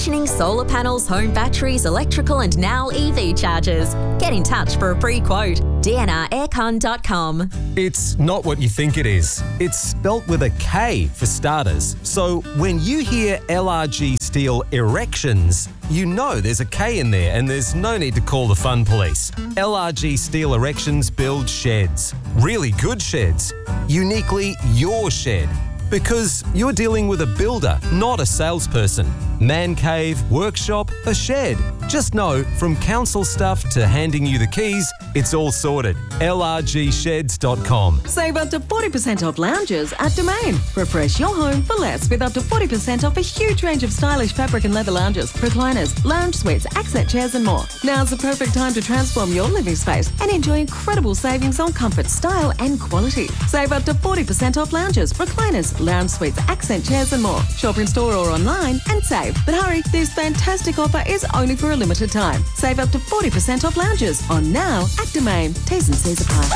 conditioning, solar panels, home batteries, electrical and now EV chargers. Get in touch for a free quote. dnraircon.com. It's not what you think it is. It's spelt with a K for starters. So when you hear LRG Steel Erections, you know there's a K in there and there's no need to call the fun police. LRG Steel Erections build sheds. Really good sheds. Uniquely your shed. Because you're dealing with a builder, not a salesperson. Man cave, workshop, a shed. Just know, from council stuff to handing you the keys, it's all sorted. LRGsheds.com. Save up to 40% off lounges at Domain. Refresh your home for less with up to 40% off a huge range of stylish fabric and leather lounges, recliners, lounge suites, accent chairs and more. Now's the perfect time to transform your living space and enjoy incredible savings on comfort, style and quality. Save up to 40% off lounges, recliners, lounge suites, accent chairs and more. Shop in store or online and save. But hurry, this fantastic offer is only for a limited time. Save up to 40% off lounges on now at Domain. T's and C's apply.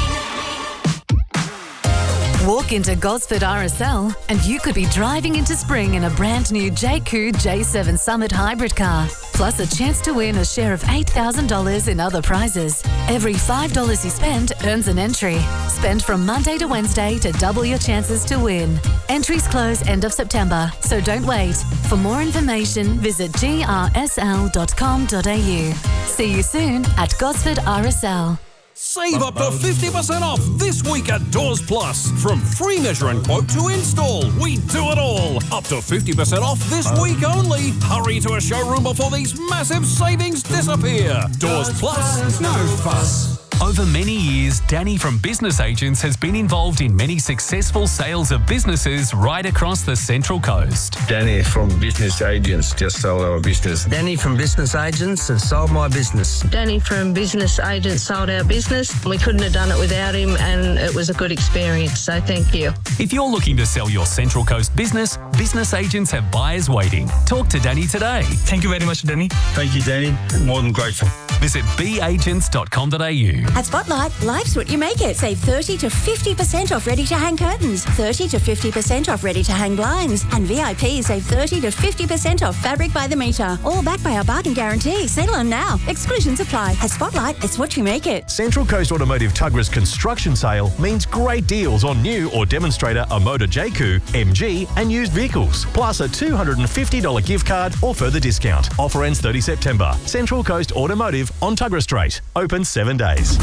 Walk into Gosford RSL and you could be driving into spring in a brand new JQ J7 Summit hybrid car. Plus a chance to win a share of $8,000 in other prizes. Every $5 you spend earns an entry. Spend from Monday to Wednesday to double your chances to win. Entries close end of September, so don't wait. For more information, visit grsl.com.au. See you soon at Gosford RSL. Save up to 50% off this week at Doors Plus. From free measure and quote to install, we do it all. Up to 50% off this week only. Hurry to a showroom before these massive savings disappear. Doors Plus, no fuss. Over many years, Danny from Business Agents has been involved in many successful sales of businesses right across the Central Coast. Danny from Business Agents just sold our business. Danny from Business Agents has sold my business. Danny from Business Agents sold our business. We couldn't have done it without him and it was a good experience, so thank you. If you're looking to sell your Central Coast business, Business Agents have buyers waiting. Talk to Danny today. Thank you very much, Danny. Thank you, Danny. More than grateful. Visit beagents.com.au. At Spotlight, life's what you make it. Save 30 to 50% off ready-to-hang curtains, 30 to 50% off ready-to-hang blinds, and VIP save 30 to 50% off fabric by the metre. All backed by our bargain guarantee. Settle on now. Exclusions apply. At Spotlight, it's what you make it. Central Coast Automotive Tuggerah's construction sale means great deals on new or demonstrator Omoda JQ, MG and used vehicles, plus a $250 gift card or further discount. Offer ends 30 September. Central Coast Automotive on Tuggerah Street. Open 7 days.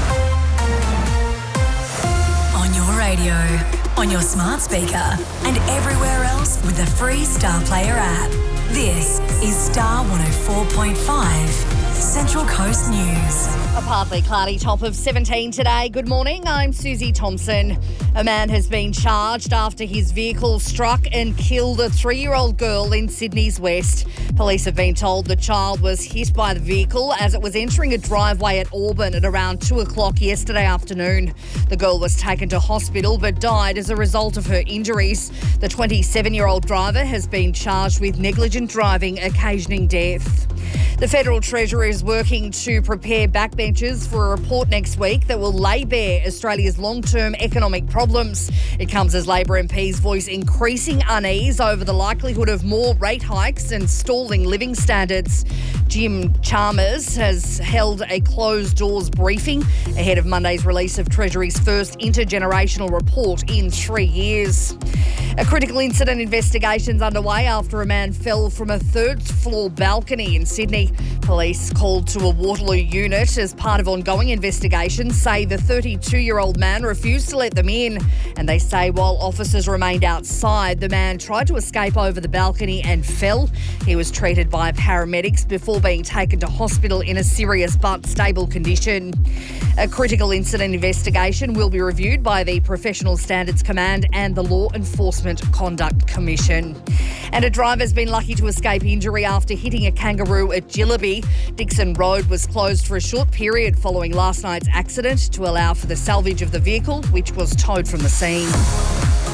On your radio, on your smart speaker, and everywhere else with the free Star Player app. This is Star 104.5. Central Coast News. A partly cloudy top of 17 today. Good morning, I'm Susie Thompson. A man has been charged after his vehicle struck and killed a 3-year-old girl in Sydney's West. Police have been told the child was hit by the vehicle as it was entering a driveway at Auburn at around 2 o'clock yesterday afternoon. The girl was taken to hospital but died as a result of her injuries. The 27-year-old driver has been charged with negligent driving occasioning death. The Federal Treasurer is working to prepare backbenchers for a report next week that will lay bare Australia's long-term economic problems. It comes as Labor MPs voice increasing unease over the likelihood of more rate hikes and stalling living standards. Jim Chalmers has held a closed-doors briefing ahead of Monday's release of Treasury's first intergenerational report in 3 years. A critical incident investigation is underway after a man fell from a third-floor balcony in Sydney. Police called to a Waterloo unit as part of ongoing investigations say the 32-year-old man refused to let them in, and they say while officers remained outside, the man tried to escape over the balcony and fell. He was treated by paramedics before being taken to hospital in a serious but stable condition. A critical incident investigation will be reviewed by the Professional Standards Command and the Law Enforcement Conduct Commission. And a driver's been lucky to escape injury after hitting a kangaroo at Gillaby. Dixon Road was closed for a short period following last night's accident to allow for the salvage of the vehicle, which was towed from the scene.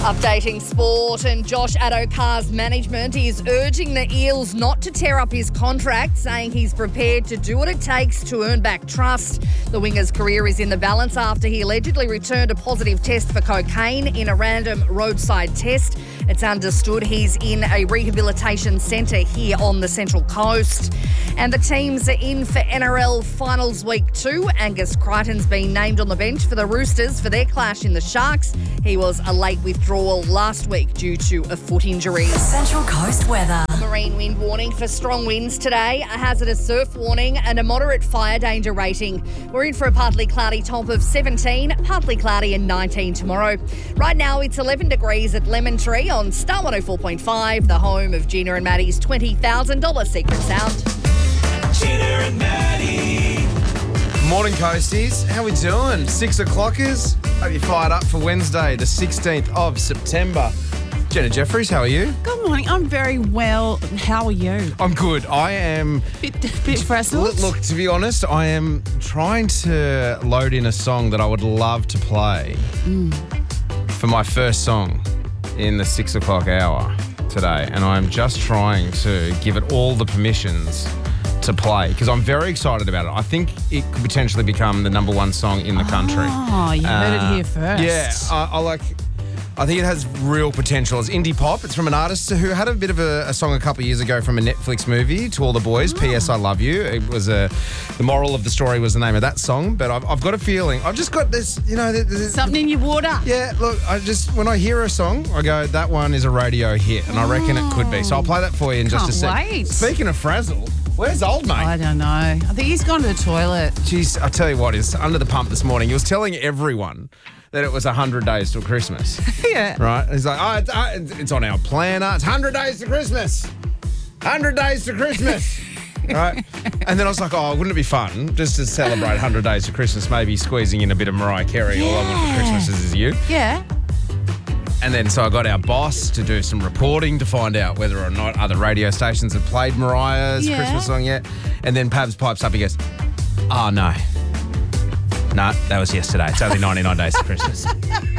Updating sport, and Josh Addo-Carr's management is urging the Eels not to tear up his contract, saying he's prepared to do what it takes to earn back trust. The winger's career is in the balance after he allegedly returned a positive test for cocaine in a random roadside test. It's understood he's in a rehabilitation centre here on the Central Coast. And the teams are in for NRL Finals Week 2. Angus Crichton's been named on the bench for the Roosters for their clash in the Sharks. He was a late withdrawal last week due to a foot injury. Central Coast weather. Marine wind warning for strong winds today, a hazardous surf warning and a moderate fire danger rating. We're in for a partly cloudy top of 17, partly cloudy and 19 tomorrow. Right now it's 11 degrees at Lemon Tree on Star 104.5, the home of Gina and Maddie's $20,000 secret sound. Gina and Maddie. Morning, Coasties. How we doing? 6 o'clockers. Hope you're fired up for Wednesday, the 16th of September. Jenna Jeffries, how are you? Good morning. I'm very well. How are you? I'm good. I am... Bit frazzled? Look, to be honest, I am trying to load in a song that I would love to play for my first song in the 6 o'clock hour today. And I'm just trying to give it all the permissions to play because I'm very excited about it. I think it could potentially become the number one song in the country. Oh, you heard it here first. Yeah, I think it has real potential. It's indie pop. It's from an artist who had a bit of a song a couple of years ago from a Netflix movie, To All the Boys, P.S. I Love You. It was the moral of the story was the name of that song, but I've got a feeling. I've just got this, something in your water. Yeah, look, when I hear a song, I go, that one is a radio hit, and I reckon it could be. So I'll play that for you in just a sec. Can't wait. Speaking of frazzle, where's old mate? I don't know. I think he's gone to the toilet. Jeez, I tell you what, he's under the pump this morning. He was telling everyone that it was 100 days till Christmas. Yeah. Right? He's like, it's on our planner. It's 100 days to Christmas. 100 days to Christmas. Right? And then I was like, wouldn't it be fun just to celebrate 100 days to Christmas, maybe squeezing in a bit of Mariah Carey all I Want for Christmas Is You? Yeah. And then so I got our boss to do some reporting to find out whether or not other radio stations have played Mariah's Christmas song yet. And then Pabs pipes up, he goes, oh, no. No, that was yesterday. It's only 99 days to Christmas.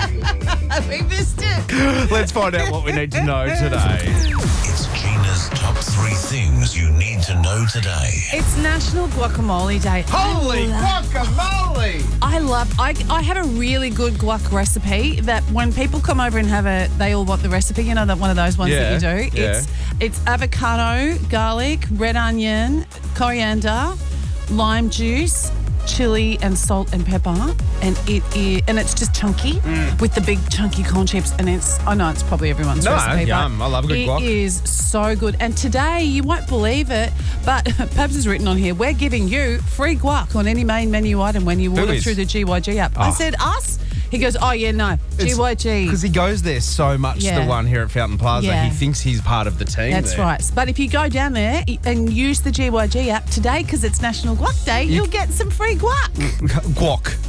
We missed it. Let's find out what we need to know today. It's Gina's top 3 things you need to know today. It's National Guacamole Day. Holy guacamole! I have a really good guac recipe that when people come over and have it, they all want the recipe. You know, that one of those ones that you do. Yeah. It's avocado, garlic, red onion, coriander, lime juice, chili and salt and pepper, and it's just chunky with the big chunky corn chips, and I know it's probably everyone's recipe. Yum. I love a good guac. It is so good. And today, you won't believe it, but Pabs has written on here, we're giving you free guac on any main menu item when you order through the GYG app. I said, us? He goes, oh, yeah, no, GYG. Because he goes there so much, the one here at Fountain Plaza. Yeah. He thinks he's part of the team. That's right. But if you go down there and use the GYG app today, because it's National Guac Day, you'll get some free guac. Guac.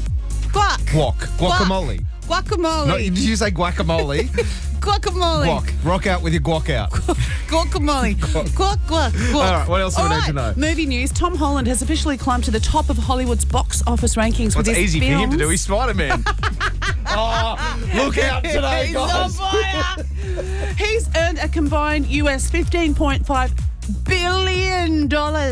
Guacamole. Guacamole. No, did you say guacamole? Guacamole. Guac. Rock out with your guac out. Guacamole. Guac. All right, what else do we need to know? Movie news. Tom Holland has officially climbed to the top of Hollywood's box office rankings with his films. It's easy for him to do. He's Spider-Man. Look out today, guys. He's earned a combined US $15.5 billion.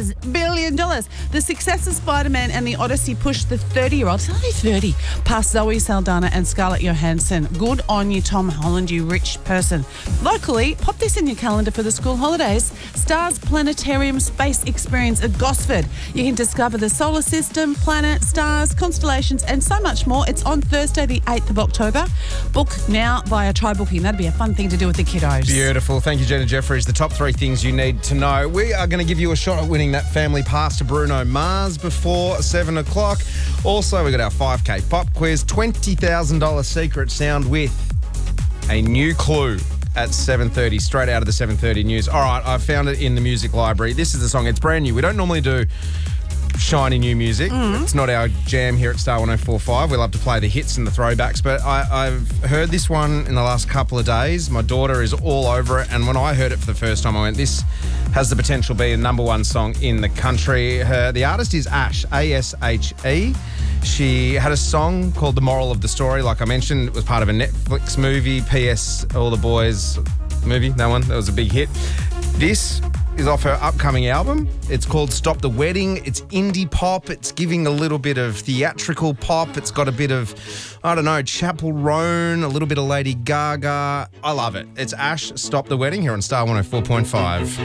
The success of Spider-Man and the Odyssey pushed the 30-year-olds, only 30, past Zoe Saldana and Scarlett Johansson. Good on you, Tom Holland, you rich person. Locally, pop this in your calendar for the school holidays. Stars Planetarium Space Experience at Gosford. You can discover the solar system, planets, stars, constellations, and so much more. It's on Thursday, the 8th of October. Book now via TryBooking. That'd be a fun thing to do with the kiddos. Beautiful. Thank you, Jenna Jeffries. The top 3 things you need to know. We are going to give you a shot at winning that family pass to Bruno Mars before 7 o'clock. Also, we got our 5K pop quiz, $20,000 secret sound with a new clue at 7:30, straight out of the 7:30 news. All right, I found it in the music library. This is the song. It's brand new. We don't normally do shiny new music. It's not our jam here at Star 104.5. We love to play the hits and the throwbacks, but I've heard this one in the last couple of days. My daughter is all over it, and when I heard it for the first time, I went, this has the potential to be the number one song in the country. The artist is Ash, A-S-H-E. She had a song called The Moral of the Story. Like I mentioned, it was part of a Netflix movie, P.S. All the Boys movie, that one. That was a big hit. This is off her upcoming album. It's called Stop the Wedding. It's indie pop. It's giving a little bit of theatrical pop. It's got a bit of, I don't know, Chappell Roan, a little bit of Lady Gaga. I love it. It's Ash, Stop the Wedding here on Star 104.5.